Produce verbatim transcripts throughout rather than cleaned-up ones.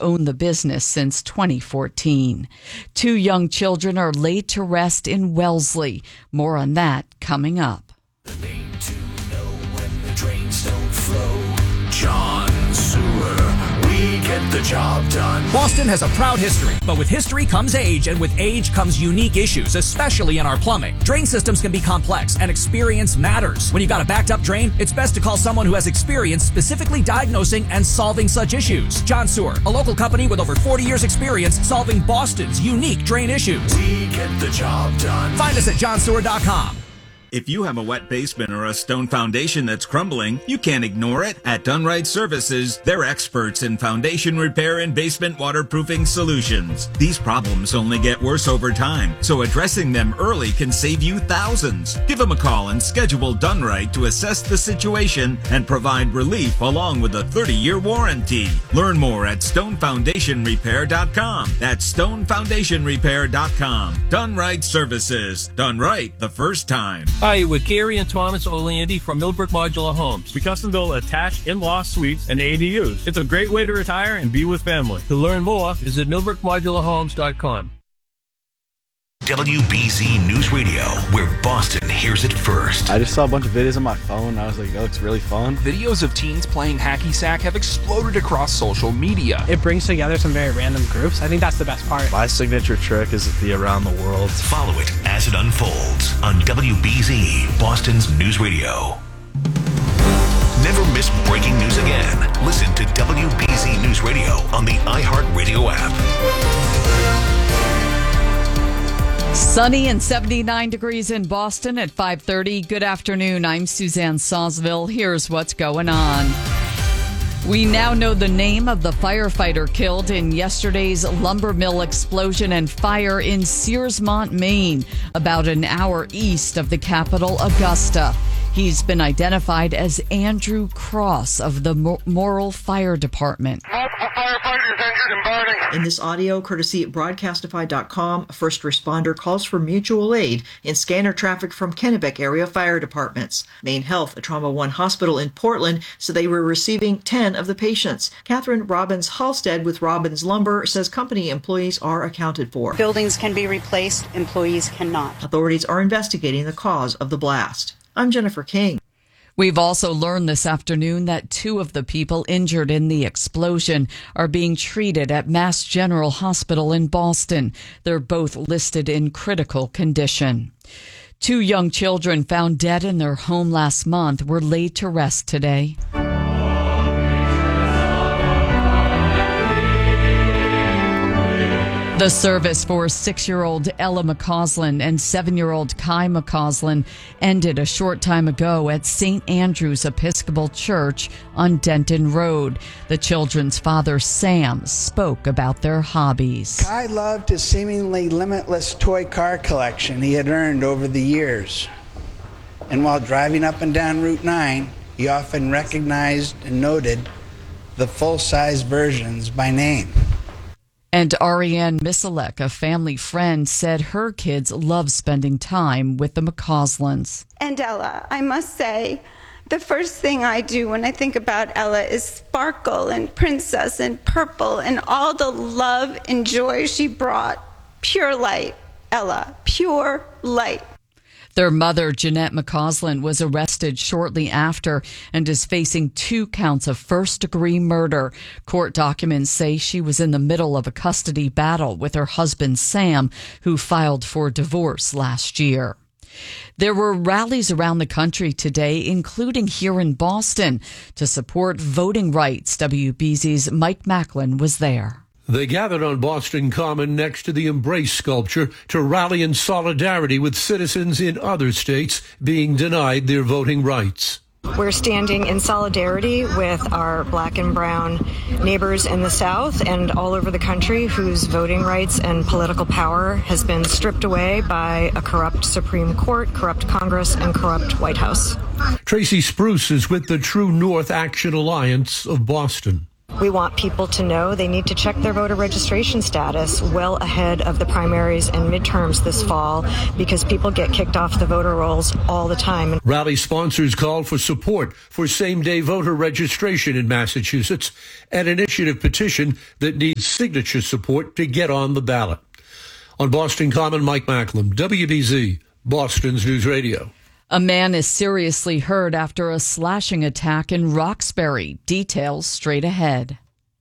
owned the business since twenty fourteen. Two young children are laid to rest in Wellesley. More on that coming up. The name to know when the drains don't flow. John Sewer. We get the job done. Boston has a proud history, but with history comes age, and with age comes unique issues, especially in our plumbing. Drain systems can be complex, and experience matters. When you've got a backed up drain, it's best to call someone who has experience specifically diagnosing and solving such issues. John Sewer, a local company with over forty years experience solving Boston's unique drain issues. We get the job done. Find us at john sewer dot com. If you have a wet basement or a stone foundation that's crumbling, you can't ignore it. At Dunright Services, they're experts in foundation repair and basement waterproofing solutions. These problems only get worse over time, so addressing them early can save you thousands. Give them a call and schedule Dunright to assess the situation and provide relief along with a thirty-year warranty. Learn more at stone foundation repair dot com. That's stone foundation repair dot com. Dunright Services. Done right the first time. Hi, with Gary and Thomas Oleandy from Millbrook Modular Homes. We custom build attached in-law suites and A D Us. It's a great way to retire and be with family. To learn more, visit millbrook modular homes dot com. W B Z News Radio, where Boston hears it first. I just saw a bunch of videos on my phone, and I was like, that looks really fun. Videos of teens playing hacky sack have exploded across social media. It brings together some very random groups. I think that's the best part. My signature trick is the around the world. Follow it as it unfolds on W B Z, Boston's News Radio. Never miss breaking news again. Listen to W B Z News Radio on the iHeartRadio app. Sunny and seventy-nine degrees in Boston at five thirty. Good afternoon. I'm Suzanne Sawsville. Here's what's going on. We now know the name of the firefighter killed in yesterday's lumber mill explosion and fire in Searsmont, Maine, about an hour east of the capital, Augusta. He's been identified as Andrew Cross of the Morrill Fire Department. Multiple firefighters injured and burning. In this audio, courtesy broadcastify dot com, a first responder calls for mutual aid in scanner traffic from Kennebec area fire departments. Maine Health, a Trauma One hospital in Portland, said they were receiving ten of the patients. Catherine Robbins Halstead with Robbins Lumber says company employees are accounted for. Buildings can be replaced, employees cannot. Authorities are investigating the cause of the blast. I'm Jennifer King. We've also learned this afternoon that two of the people injured in the explosion are being treated at Mass General Hospital in Boston. They're both listed in critical condition. Two young children found dead in their home last month were laid to rest today. The service for six-year-old Ella McCausland and seven-year-old Kai McCausland ended a short time ago at Saint Andrew's Episcopal Church on Denton Road. The children's father, Sam, spoke about their hobbies. Kai loved his seemingly limitless toy car collection he had earned over the years. And while driving up and down Route nine, he often recognized and noted the full-size versions by name. And Ariane Misalek, a family friend, said her kids love spending time with the McCauslands. And Ella, I must say, the first thing I do when I think about Ella is sparkle and princess and purple and all the love and joy she brought. Pure light, Ella, pure light. Their mother, Jeanette McCausland, was arrested shortly after and is facing two counts of first-degree murder. Court documents say she was in the middle of a custody battle with her husband, Sam, who filed for divorce last year. There were rallies around the country today, including here in Boston, to support voting rights. W B Z's Mike Macklin was there. They gathered on Boston Common next to the Embrace sculpture to rally in solidarity with citizens in other states being denied their voting rights. We're standing in solidarity with our black and brown neighbors in the South and all over the country whose voting rights and political power has been stripped away by a corrupt Supreme Court, corrupt Congress, and corrupt White House. Tracy Spruce is with the True North Action Alliance of Boston. We want people to know they need to check their voter registration status well ahead of the primaries and midterms this fall because people get kicked off the voter rolls all the time. Rally sponsors called for support for same-day voter registration in Massachusetts, an initiative petition that needs signature support to get on the ballot. On Boston Common, Mike Macklem, W B Z, Boston's News Radio. A man is seriously hurt after a slashing attack in Roxbury. Details straight ahead.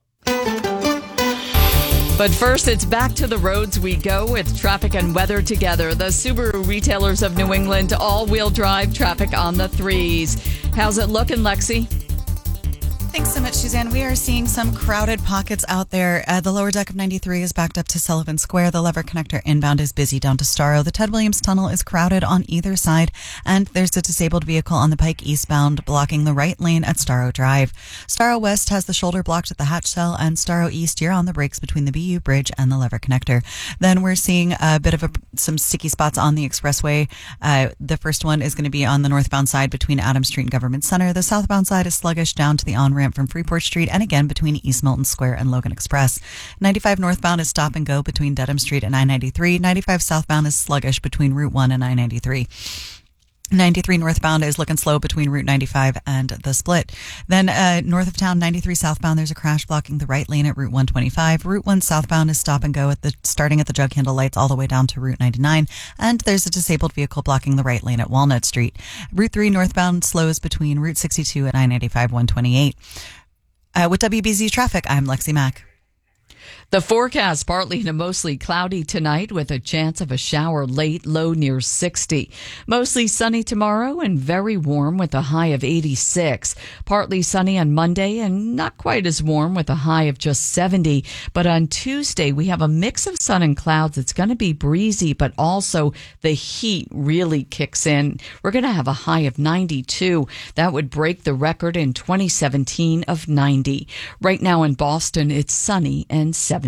But first, it's back to the roads we go with traffic and weather together. The Subaru retailers of New England, all-wheel drive traffic on the threes. How's it looking, Lexi? Thanks so much, Suzanne. We are seeing some crowded pockets out there. Uh, the lower deck of ninety-three is backed up to Sullivan Square. The Lever Connector inbound is busy down to Starro. The Ted Williams Tunnel is crowded on either side. And there's a disabled vehicle on the Pike eastbound blocking the right lane at Starro Drive. Starro West has the shoulder blocked at the Hatch Cell, and Starro East, you're on the brakes between the B U Bridge and the Lever Connector. Then we're seeing a bit of a, some sticky spots on the expressway. Uh, the first one is going to be on the northbound side between Adams Street and Government Center. The southbound side is sluggish down to the on-ramp from Freeport Street and again between East Milton Square and Logan Express. ninety-five northbound is stop and go between Dedham Street and I ninety-three. ninety-five southbound is sluggish between Route one and I ninety-three. ninety-three northbound is looking slow between Route ninety-five and the Split. Then uh, north of town, ninety-three southbound, there's a crash blocking the right lane at Route one twenty-five. Route one southbound is stop and go at the starting at the jug handle lights all the way down to Route ninety-nine. And there's a disabled vehicle blocking the right lane at Walnut Street. Route three northbound slows between Route sixty-two and I ninety-five one twenty-eight. Uh, with W B Z Traffic, I'm Lexi Mack. The forecast, partly to mostly cloudy tonight with a chance of a shower late, low near sixty. Mostly sunny tomorrow and very warm with a high of eighty-six. Partly sunny on Monday and not quite as warm with a high of just seventy. But on Tuesday, we have a mix of sun and clouds. It's going to be breezy, but also the heat really kicks in. We're going to have a high of ninety-two. That would break the record in twenty seventeen of ninety. Right now in Boston, it's sunny and seventy-nine.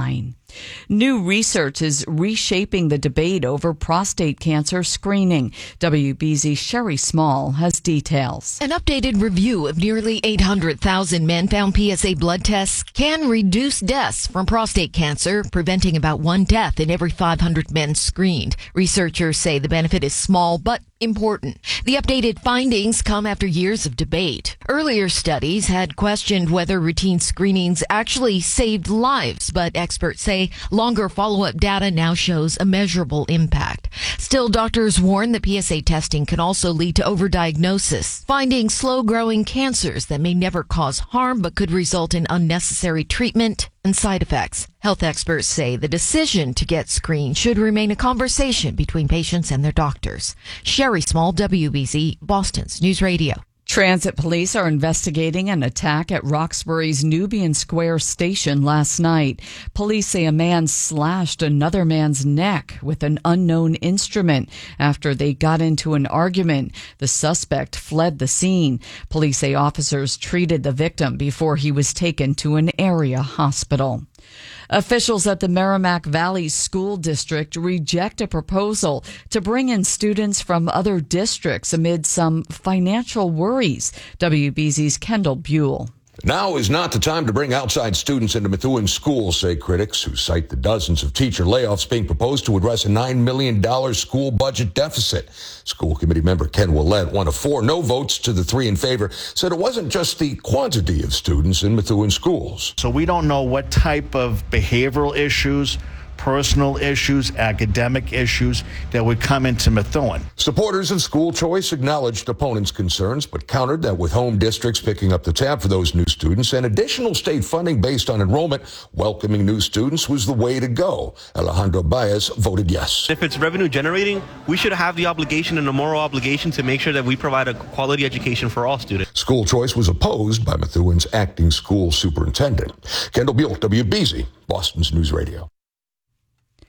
New research is reshaping the debate over prostate cancer screening. W B Z's Sherry Small has details. An updated review of nearly eight hundred thousand men found P S A blood tests can reduce deaths from prostate cancer, preventing about one death in every five hundred men screened. Researchers say the benefit is small but important. The updated findings come after years of debate. Earlier studies had questioned whether routine screenings actually saved lives, but experts say longer follow-up data now shows a measurable impact. Still, doctors warn that P S A testing can also lead to overdiagnosis, finding slow-growing cancers that may never cause harm but could result in unnecessary treatment and side effects. Health experts say the decision to get screened should remain a conversation between patients and their doctors. Sherry Small, W B Z, Boston's News Radio. Transit police are investigating an attack at Roxbury's Nubian Square station last night. Police say a man slashed another man's neck with an unknown instrument after they got into an argument. The suspect fled the scene. Police say officers treated the victim before he was taken to an area hospital. Officials at the Merrimack Valley School District reject a proposal to bring in students from other districts amid some financial worries. W B Z's Kendall Buell. Now is not the time to bring outside students into Methuen schools, say critics, who cite the dozens of teacher layoffs being proposed to address a nine million dollars school budget deficit. School committee member Ken Willett, one of four no votes to the three in favor, said it wasn't just the quantity of students in Methuen schools. So we don't know what type of behavioral issues, personal issues, academic issues that would come into Methuen. Supporters of school choice acknowledged opponents' concerns, but countered that with home districts picking up the tab for those new students and additional state funding based on enrollment, welcoming new students was the way to go. Alejandro Baez voted yes. If it's revenue generating, we should have the obligation and a moral obligation to make sure that we provide a quality education for all students. School choice was opposed by Methuen's acting school superintendent. Kendall Buell, W B Z, Boston's News Radio.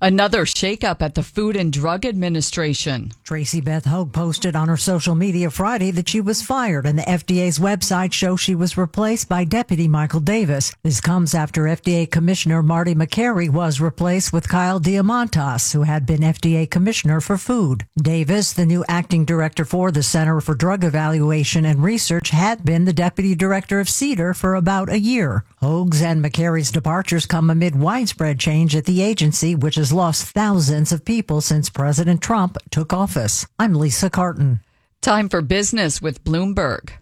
Another shakeup at the Food and Drug Administration. Tracy Beth Hogue posted on her social media Friday that she was fired, and the F D A's website shows she was replaced by Deputy Michael Davis. This comes after F D A Commissioner Marty McCary was replaced with Kyle Diamantas, who had been F D A Commissioner for Food. Davis, the new acting director for the Center for Drug Evaluation and Research, had been the Deputy Director of CDER for about a year. Hogue's and McCary's departures come amid widespread change at the agency, which has lost thousands of people since President Trump took office. I'm Lisa Carton. Time for business with Bloomberg.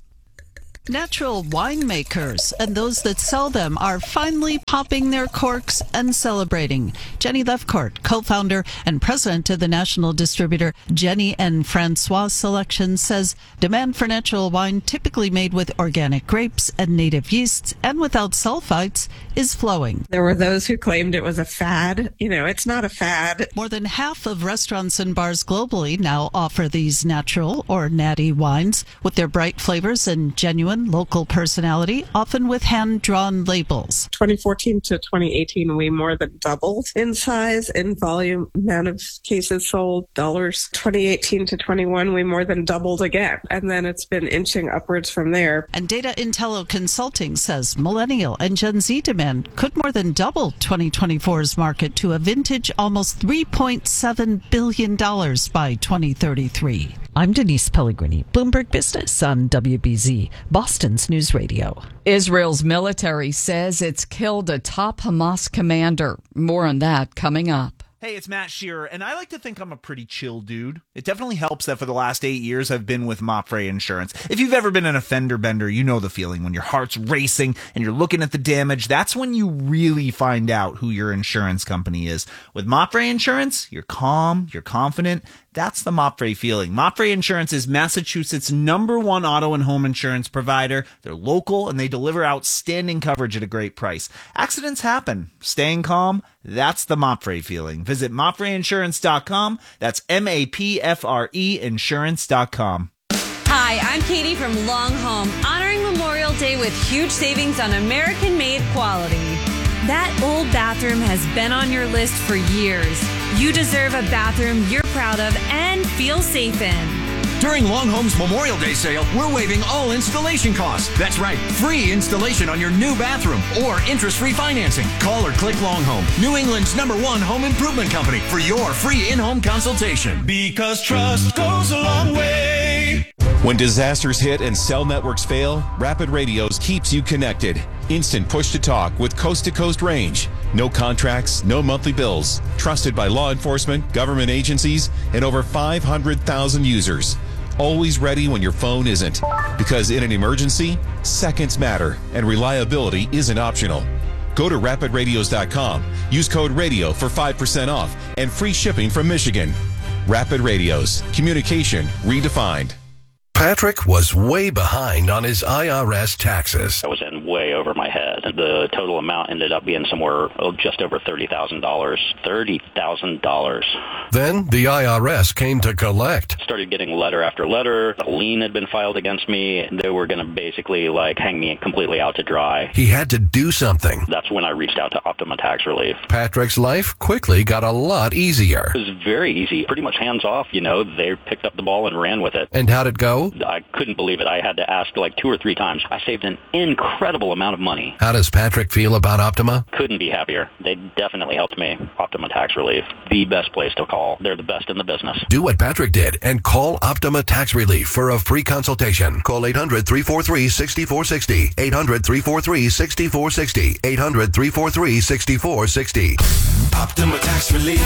Natural winemakers and those that sell them are finally popping their corks and celebrating. Jenny Lefcourt, co-founder and president of the national distributor Jenny and Francois Selection, says demand for natural wine, typically made with organic grapes and native yeasts and without sulfites, is flowing. There were those who claimed it was a fad. You know, it's not a fad. More than half of restaurants and bars globally now offer these natural or natty wines with their bright flavors and genuine local personality, often with hand-drawn labels. twenty fourteen to twenty eighteen, we more than doubled in size, in volume, amount of cases sold, dollars. twenty eighteen to twenty-one, we more than doubled again. And then it's been inching upwards from there. And Data Intello Consulting says millennial and Gen Z demand could more than double twenty twenty-four's market to a vintage almost three point seven billion dollars by twenty thirty-three. I'm Denise Pellegrini, Bloomberg Business on W B Z, Boston's News Radio. Israel's military says it's killed a top Hamas commander. More on that coming up. Hey, it's Matt Shearer, and I like to think I'm a pretty chill dude. It definitely helps that for the last eight years I've been with Mopfre Insurance. If you've ever been an offender bender, you know the feeling when your heart's racing and you're looking at the damage. That's when you really find out who your insurance company is. With Mopfre Insurance, you're calm, you're confident. That's the Mopfre feeling. Mopfre Insurance is Massachusetts' number one auto and home insurance provider. They're local and they deliver outstanding coverage at a great price. Accidents happen. Staying calm, that's the Mopfre feeling. Visit mopfre insurance dot com. That's M A P F R E insurance dot com. Hi, I'm Katie from Long Home, honoring Memorial Day with huge savings on American-made quality. That old bathroom has been on your list for years. You deserve a bathroom you're proud of and feel safe in. During Long Home's Memorial Day sale, we're waiving all installation costs. That's right, free installation on your new bathroom or interest-free financing. Call or click Long Home, New England's number one home improvement company, for your free in-home consultation. Because trust goes a long way. When disasters hit and cell networks fail, Rapid Radios keeps you connected. Instant push-to-talk with coast-to-coast range. No contracts, no monthly bills. Trusted by law enforcement, government agencies, and over five hundred thousand users. Always ready when your phone isn't. Because in an emergency, seconds matter, and reliability isn't optional. Go to rapid radios dot com. Use code RADIO for five percent off and free shipping from Michigan. Rapid Radios. Communication redefined. Patrick was way behind on his I R S taxes. I was in way over my head. The total amount ended up being somewhere oh, just over thirty thousand dollars. thirty thousand dollars. Then the I R S came to collect. Started getting letter after letter. A lien had been filed against me. They were going to basically like hang me completely out to dry. He had to do something. That's when I reached out to Optima Tax Relief. Patrick's life quickly got a lot easier. It was very easy. Pretty much hands off, you know. They picked up the ball and ran with it. And how'd it go? I couldn't believe it. I had to ask like two or three times. I saved an incredible amount of money. How does Patrick feel about Optima? Couldn't be happier. They definitely helped me. Optima Tax Relief, the best place to call. They're the best in the business. Do what Patrick did and call Optima Tax Relief for a free consultation. Call eight hundred, three four three, six four six zero. eight hundred, three four three, six four six zero. eight hundred, three four three, six four six zero. Optima Tax Relief.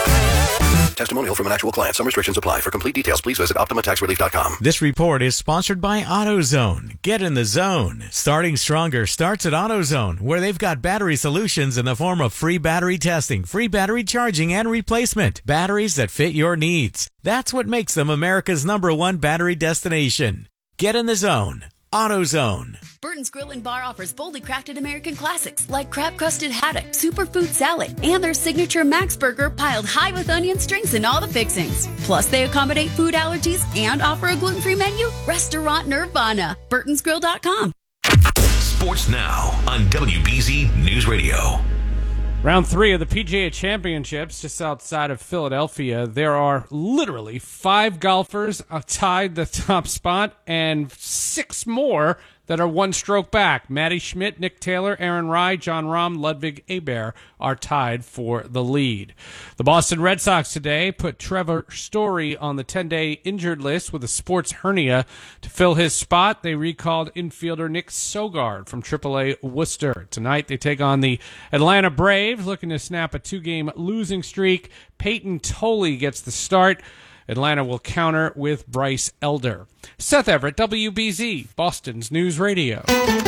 Testimonial from an actual client. Some restrictions apply. For complete details, please visit optima tax relief dot com. This report is sponsored by AutoZone. Get in the zone. Starting stronger starts at AutoZone, where they've got battery solutions in the form of free battery testing, free battery charging, and replacement. Batteries that fit your needs. That's what makes them America's number one battery destination. Get in the zone. AutoZone. Burton's Grill and Bar offers boldly crafted American classics like crab-crusted haddock, superfood salad, and their signature Max Burger piled high with onion strings and all the fixings. Plus, they accommodate food allergies and offer a gluten-free menu. Restaurant Nirvana. burtons grill dot com. Sports now on W B Z News Radio. Round three of the P G A Championships just outside of Philadelphia. There are literally five golfers tied the top spot and six more that are one stroke back. Matty Schmidt, Nick Taylor, Aaron Rai, John Rahm, Ludwig Aberg are tied for the lead. The Boston Red Sox today put Trevor Story on the ten-day injured list with a sports hernia. To fill his spot, they recalled infielder Nick Sogard from triple A Worcester. Tonight they take on the Atlanta Braves, looking to snap a two-game losing streak. Peyton Tolley gets the start. Atlanta will counter with Bryce Elder. Seth Everett, W B Z, Boston's News Radio.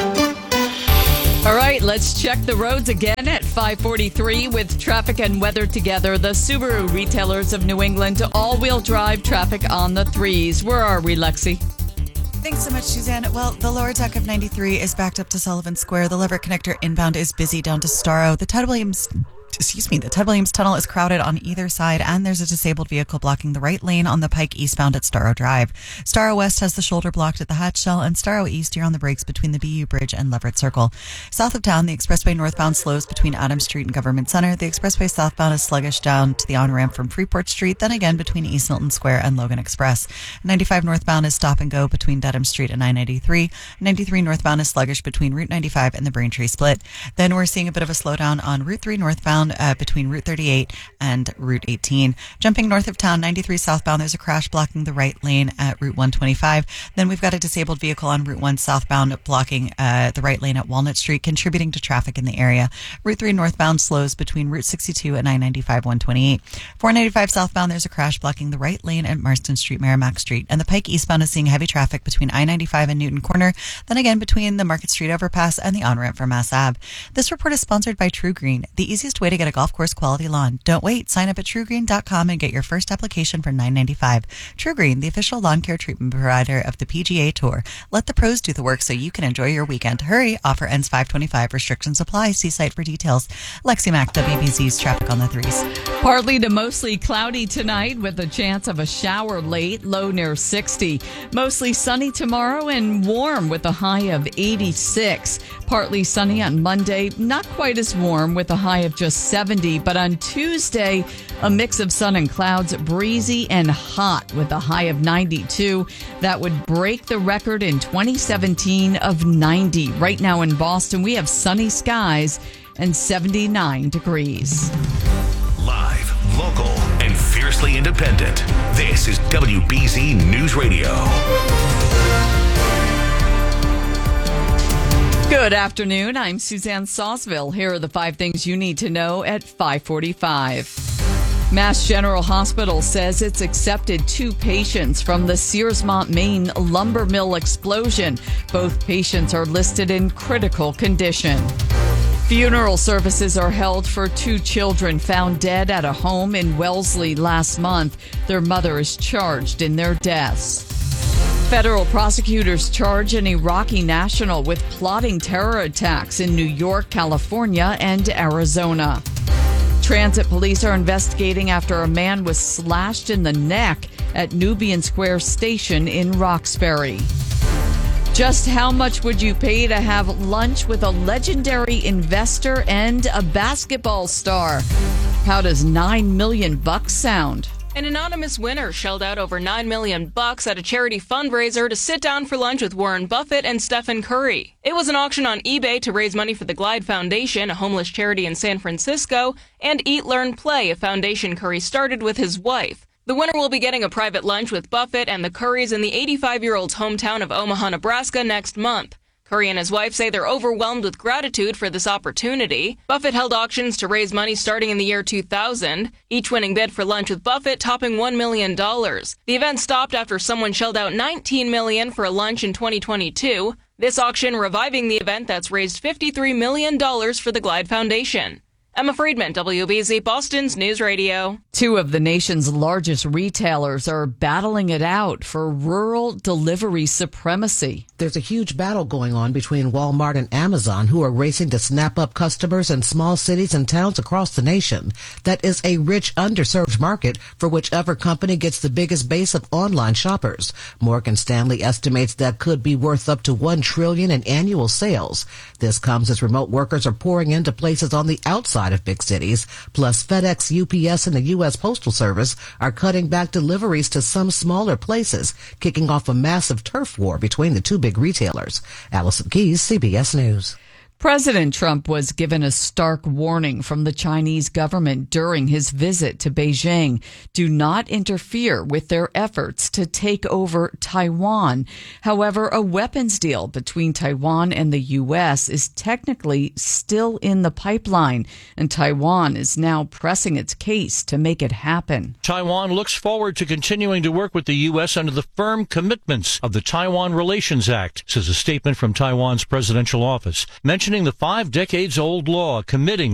All right, let's check the roads again at five forty-three with traffic and weather together. The Subaru retailers of New England, all-wheel drive traffic on the threes. Where are we, Lexi? Thanks so much, Suzanne. Well, the lower deck of ninety-three is backed up to Sullivan Square. The Lever Connector inbound is busy down to Starro. The Ted Williams... Excuse me, the Ted Williams Tunnel is crowded on either side, and there's a disabled vehicle blocking the right lane on the Pike eastbound at Starro Drive. Starro West has the shoulder blocked at the Hatch Shell, and Starro East, you're on the brakes between the B U Bridge and Leverett Circle. South of town, the expressway northbound slows between Adams Street and Government Center. The expressway southbound is sluggish down to the on-ramp from Freeport Street, then again between East Milton Square and Logan Express. ninety-five northbound is stop and go between Dedham Street and I ninety-three. ninety-three northbound is sluggish between Route ninety-five and the Braintree Split. Then we're seeing a bit of a slowdown on Route three northbound uh, between Route thirty-eight and Route eighteen. Jumping north of town, ninety-three southbound, there's a crash blocking the right lane at Route one twenty-five. Then we've got a disabled vehicle on Route one southbound blocking uh, the right lane at Walnut Street, contributing to traffic in the area. Route three northbound slows between Route sixty-two and I ninety-five one twenty-eight. four ninety-five southbound, there's a crash blocking the right lane at Marston Street, Merrimack Street. And the Pike eastbound is seeing heavy traffic between I ninety-five and Newton Corner, then again between the Market Street overpass and the on-ramp for Mass Ave. This report is sponsored by True Green, the easiest way to get a golf course quality lawn. Don't wait. Sign up at true green dot com and get your first application for nine ninety-five. True Green, the official lawn care treatment provider of the P G A Tour. Let the pros do the work so you can enjoy your weekend. Hurry. Offer ends five twenty-five. Restrictions apply. See site for details. Lexi Mack, W B Z's traffic on the threes. Partly to mostly cloudy tonight with a chance of a shower late, low near sixty. Mostly sunny tomorrow and warm with a high of eighty-six. Partly sunny on Monday, not quite as warm with a high of just seventy. But on Tuesday, a mix of sun and clouds, breezy and hot with a high of ninety-two. That would break the record in twenty seventeen of ninety. Right now in Boston, we have sunny skies and seventy-nine degrees. Live, local, and fiercely independent. This is W B Z News Radio. Good afternoon. I'm Suzanne Sawsville. Here are the five things you need to know at five forty-five. Mass General Hospital says it's accepted two patients from the Searsmont, Maine lumber mill explosion. Both patients are listed in critical condition. Funeral services are held for two children found dead at a home in Wellesley last month. Their mother is charged in their deaths. Federal prosecutors charge an Iraqi national with plotting terror attacks in New York, California, and Arizona. Transit police are investigating after a man was slashed in the neck at Nubian Square Station in Roxbury. Just how much would you pay to have lunch with a legendary investor and a basketball star? How does nine million bucks sound? An anonymous winner shelled out over nine million bucks at a charity fundraiser to sit down for lunch with Warren Buffett and Stephen Curry. It was an auction on eBay to raise money for the Glide Foundation, a homeless charity in San Francisco, and Eat, Learn, Play, a foundation Curry started with his wife. The winner will be getting a private lunch with Buffett and the Currys in the eighty-five-year-old's hometown of Omaha, Nebraska next month. Curry and his wife say they're overwhelmed with gratitude for this opportunity. Buffett held auctions to raise money starting in the year two thousand, each winning bid for lunch with Buffett topping one million dollars. The event stopped after someone shelled out nineteen million dollars for a lunch in twenty twenty-two. This auction reviving the event that's raised fifty-three million dollars for the Glide Foundation. Emma Friedman, W B Z Boston's News Radio. Two of the nation's largest retailers are battling it out for rural delivery supremacy. There's a huge battle going on between Walmart and Amazon, who are racing to snap up customers in small cities and towns across the nation. That is a rich, underserved market for whichever company gets the biggest base of online shoppers. Morgan Stanley estimates that could be worth up to one trillion dollars in annual sales. This comes as remote workers are pouring into places on the outside outside of big cities. Plus, FedEx, U P S, and the U S Postal Service are cutting back deliveries to some smaller places, kicking off a massive turf war between the two big retailers. Allison Keyes, C B S News. President Trump was given a stark warning from the Chinese government during his visit to Beijing. Do not interfere with their efforts to take over Taiwan. However, a weapons deal between Taiwan and the U S is technically still in the pipeline, and Taiwan is now pressing its case to make it happen. Taiwan looks forward to continuing to work with the U S under the firm commitments of the Taiwan Relations Act, says a statement from Taiwan's presidential office, mentioning the five decades old law committing